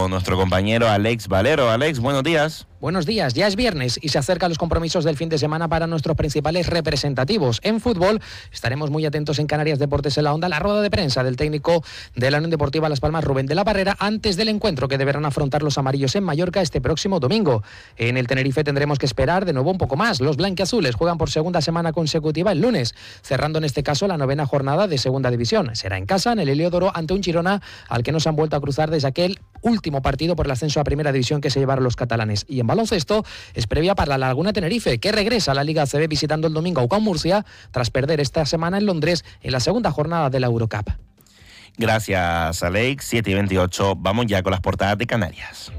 con nuestro compañero Alex Valero. Alex, buenos días. Buenos días, ya es viernes y se acercan los compromisos del fin de semana para nuestros principales representativos. En fútbol estaremos muy atentos en Canarias Deportes en la Onda, la rueda de prensa del técnico de la Unión Deportiva Las Palmas, Rubén de la Barrera, antes del encuentro que deberán afrontar los amarillos en Mallorca este próximo domingo. En el Tenerife tendremos que esperar de nuevo un poco más. Los blanquiazules juegan por segunda semana consecutiva el lunes, cerrando en este caso la 9ª jornada de segunda división. Será en casa, en el Heliódoro, ante un Girona al que no se han vuelto a cruzar desde aquel último partido por el ascenso a primera división que se llevaron los catalanes. Y en baloncesto es previa para la Laguna Tenerife, que regresa a la Liga ACB visitando el domingo a UCAM Murcia tras perder esta semana en Londres en la segunda jornada de la Eurocup. Gracias, Alex. 7:28. Vamos ya con las portadas de Canarias.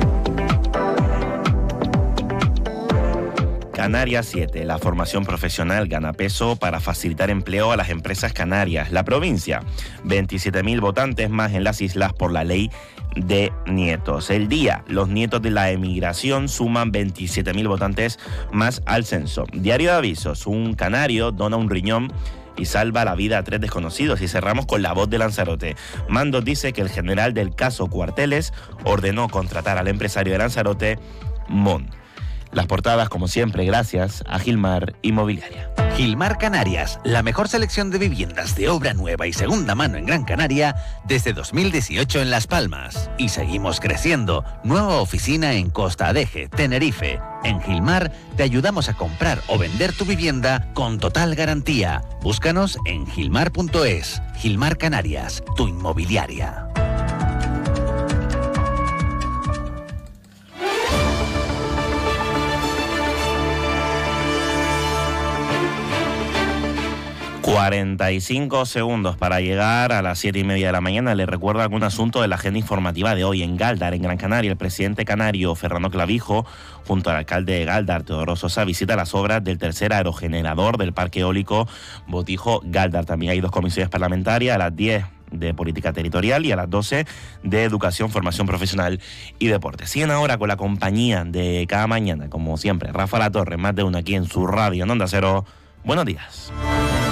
Canarias 7. La formación profesional gana peso para facilitar empleo a las empresas canarias. La provincia, 27.000 votantes más en las islas por la ley de nietos. El Día, los nietos de la emigración suman 27.000 votantes más al censo. Diario de Avisos, un canario dona un riñón y salva la vida a 3 desconocidos. Y cerramos con La Voz de Lanzarote. Mandos dice que el general del caso Cuarteles ordenó contratar al empresario de Lanzarote, Mon. Las portadas, como siempre, gracias a Gilmar Inmobiliaria. Gilmar Canarias, la mejor selección de viviendas de obra nueva y segunda mano en Gran Canaria desde 2018 en Las Palmas. Y seguimos creciendo. Nueva oficina en Costa Adeje, Tenerife. En Gilmar te ayudamos a comprar o vender tu vivienda con total garantía. Búscanos en gilmar.es. Gilmar Canarias, tu inmobiliaria. ...45 para llegar a las 7:30 de la mañana. Les recuerdo algún asunto de la agenda informativa de hoy. En Galdar, en Gran Canaria, el presidente canario Fernando Clavijo, junto al alcalde de Galdar, Teodoro Sosa, visita las obras del tercer aerogenerador del parque eólico Botijo Galdar. También hay 2 comisiones parlamentarias, a las 10 de Política Territorial y a las 12 de Educación, Formación Profesional y Deporte. Siguen ahora con la compañía de cada mañana, como siempre, Rafa Latorre, más de uno aquí en su radio en Onda Cero. Buenos días.